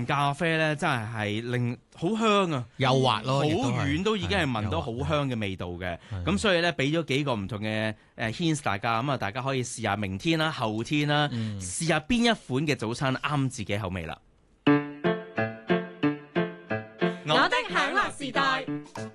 藍咖啡咧，真係令好香啊， 幼滑咯， 好遠都已經係聞到好香嘅味道嘅。咁所以咧，俾咗幾個唔同嘅hints大家，咁啊大家可以試下明天啦、後天啦，試下邊一款嘅早餐啱自己口味啦。 我的享樂時代。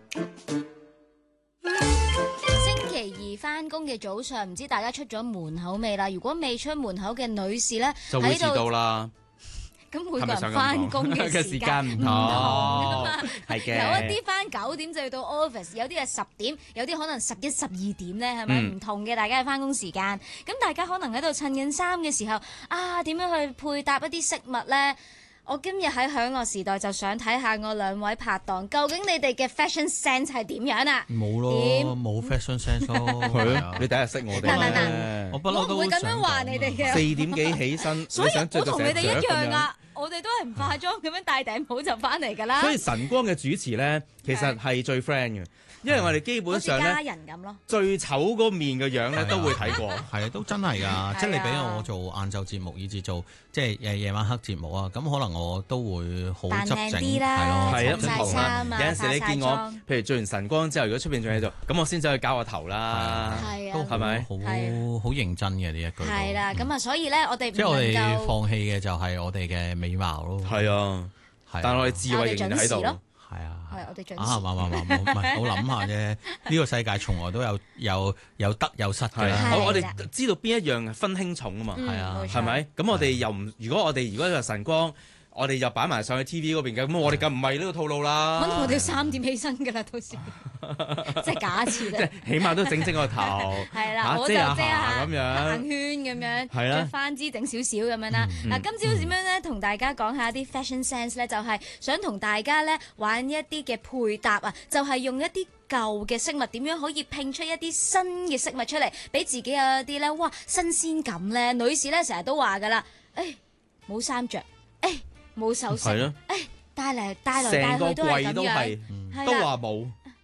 星期二翻工嘅早上，唔知大家出咗門口未啦？如果未出門口嘅女士呢， 就會遲到啦。 咁每個人翻工嘅時間唔同㗎嘛， 係嘅。 有一啲翻9點就要到 office， 有啲係10點，有啲可能11、12點咧，係咪唔同嘅？大家嘅翻工時間，咁大家可能喺度襯緊衫嘅時候，點樣去配搭一啲飾物咧？我今日喺享樂時代就想睇下我兩位拍檔，究竟你哋嘅 fashion sense 係點樣啊？ 冇咯，冇 fashion sense 咯。 係啊，你第一日識我哋咧， 我不嬲都唔會咁樣話你哋嘅。 4點幾起身， 所以我同你哋一樣啊！ 我哋都係唔化妝咁樣戴頂帽就翻嚟㗎啦。 所以晨光嘅主持咧，其實係最 friend 嘅。因為我哋基本上咧， 家人咁咯， 最醜嗰面嘅樣咧都會睇過， 係啊，都真係㗎。即係你俾我做晏晝節目，以至做即係夜晚黑節目啊，咁可能我都會好執整，係咯， 係啊，有陣時你見我，譬如做完晨光之後，如果出邊仲喺度，咁我先走去搞個頭啦， 都係咪？好認真嘅呢一句。 係啦，咁啊，所以咧，我哋即係我哋放棄嘅就係我哋嘅美貌咯。 係啊，但係我哋智慧仍然喺度。 係啊， 係我哋準時。 唔係，我諗下啫。呢個世界從來都有得有失嘅。 我哋知道邊一樣分輕重啊嘛。 係啊， 係咪？咁我哋又唔，如果就晨光，我哋又擺埋上去 TV 嗰邊嘅，咁我哋咁唔係呢個套路啦。 我哋3點起身㗎啦，到時即係假設啦。 即係起碼都整個頭， 係啦，我就遮下咁樣行圈咁樣，着翻支整少少咁樣啦。嗱，今朝點樣咧？同大家講下啲 fashion sense 咧，就係想同大家咧玩一啲嘅配搭啊，就係用一啲舊嘅飾物點樣可以拼出一啲新嘅飾物出嚟，俾自己有一啲咧新鮮感咧。女士咧成日都話㗎啦，冇衫着，冇首飾，帶來帶去都係咁樣， 都話冇。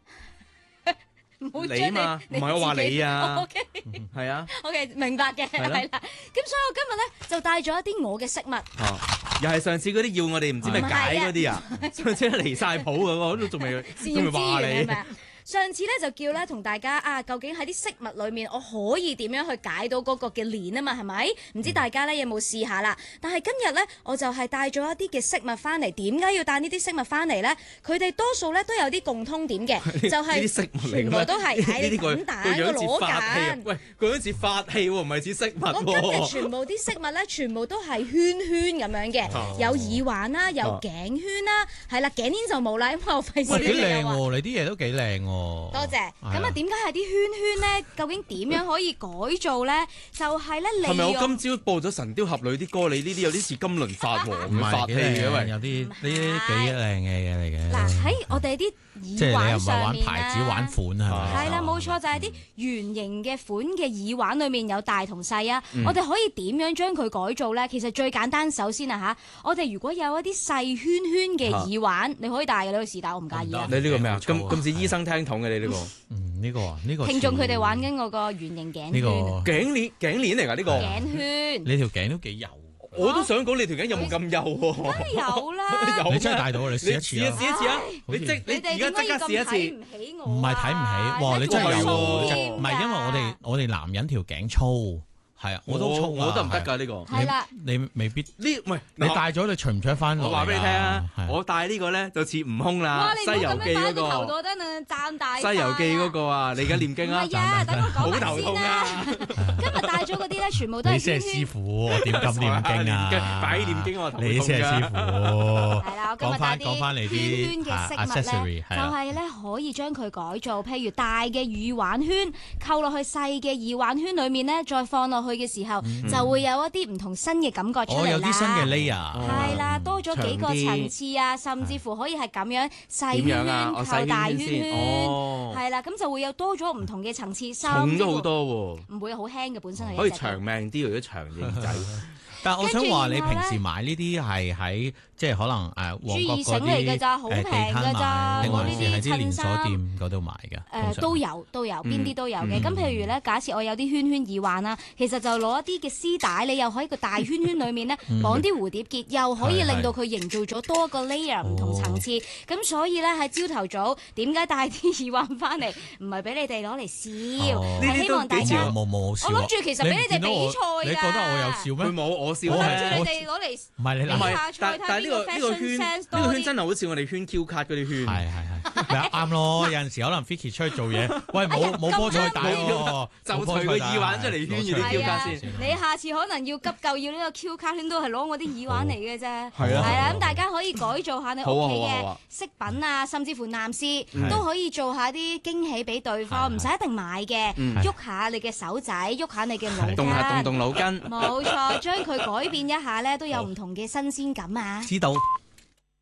你嘛，唔係我話你啊，係啊 ，OK 明白嘅，係啦。咁所以我今日咧就帶咗一啲我嘅飾物， 又係上次嗰啲要我哋唔知咩解嗰啲啊，上次離晒譜嘅，我都仲未話你。 上次咧就叫咧同大家究竟喺啲飾物裏面我可以點樣去解到嗰個嘅鏈啊嘛，係咪？唔知大家咧有冇試下啦？但係今日咧我就係帶咗一啲嘅飾物翻嚟。點解要帶呢啲飾物翻嚟咧？佢哋多數咧都有啲共通點嘅，就係全部都係喺滾蛋個螺架。 喂，佢好似法器喎，唔係似飾物喎。 我今日全部啲飾物咧，全部都係圈圈咁樣嘅，有耳環啦，有頸圈啦，係啦，頸鏈就冇啦，因為我費事。 幾靚喎！你啲嘢都幾靚喎。 多謝。咁點解係啲圈圈咧？究竟點樣可以改造咧？就係咧，利用。係咪我今朝播咗《神雕俠侶》啲歌？你呢啲有啲似金輪法王嘅法器嘅，喂， 有啲呢啲幾靚嘅嘢嚟嘅。 嗱，喺我哋啲耳環上面玩牌子玩款係咪？ 係啦，冇錯，就係啲圓形嘅款嘅耳環裏面有大同細啊。我哋可以點樣將佢改造咧？其實最簡單，首先我哋如果有一啲細圈圈嘅耳環，你可以戴嘅，你可以試戴，我唔介意啊。 你呢個咩啊？咁似醫生聽筒嘅你呢個？ 呢個聽眾佢哋玩緊我個圓形頸圈。 呢個頸鏈嚟㗎呢個。 頸圈。 你條頸都幾幼。 我都想講你條頸有冇咁幼喎？ 梗係有啦。 你真係戴到，你試一次啊！ 試一次啊！你而家即刻試一次。 唔係睇唔起，哇！你真係有喎，唔係因為我哋男人條頸粗。係啊，我都粗我得唔得㗎呢個？ 係啦， 你未必呢？唔係你戴咗，你除唔除得翻？ 我話俾你聽啊，我戴呢個咧就似悟空啦，《西遊記》嗰個。 頭度得啊，讚大。 《西遊記》嗰個啊，你而家念經啊？ 係啊，等我講埋先啦。 好頭痛啊！ 今日戴咗嗰啲咧，全部都係。 你先係師傅，我點咁念經啊？ 擺念經我頭痛㗎。 你先係師傅。 係啦，我今日帶講翻你啲圈嘅飾物咧，就係咧可以將佢改造，譬如大嘅耳環圈扣落去細嘅耳環圈裡面咧，再放落去嘅時候。就會有一啲唔同新嘅感覺出嚟啦。 有啲新嘅 layer。 係啦，多咗幾個層次啊，甚至乎可以係咁樣細圈圈扣大圈圈。係啦，咁就會有多咗唔同嘅層次。 重咗好多喎。 唔會好輕嘅，本身係。 可以長命啲，如果長型仔。 但係我想話你平時買呢啲係喺即係可能旺角嗰啲地攤買，定還是喺啲連鎖店嗰度買㗎？ 都有，邊啲都有嘅。咁譬如咧，假設我有啲圈圈耳環啦，其實就攞一啲嘅絲帶，你又可以個大圈圈裡面咧綁啲蝴蝶結，又可以令到佢營造咗多個 layer 唔同層次。咁所以咧喺朝頭早點解帶啲耳環翻嚟？唔係俾你哋攞嚟笑，係希望大家冇我諗住其實俾你哋比賽㗎。 你覺得我有笑咩？ 佢冇我笑。 我諗住你哋攞嚟唔係你諗下賽，但係呢個圈真係好似我哋圈 Q 卡嗰啲圈。 係啱咯。有陣時可能 Vicky 出去做嘢，喂冇波菜帶喎， 就除個耳環出嚟圈住啲 Q 卡先。 你下次可能要急救要呢個 Q 卡圈都係攞我啲耳環嚟嘅啫。係啦， 咁大家可以改造下你屋企嘅飾品啊，甚至乎男士都可以做下啲驚喜俾對方，唔使一定買嘅，喐下你嘅手仔，喐下你嘅腦筋， 動腦筋。 冇錯，將佢改變一下咧，都有唔同嘅新鮮感啊！ 知道。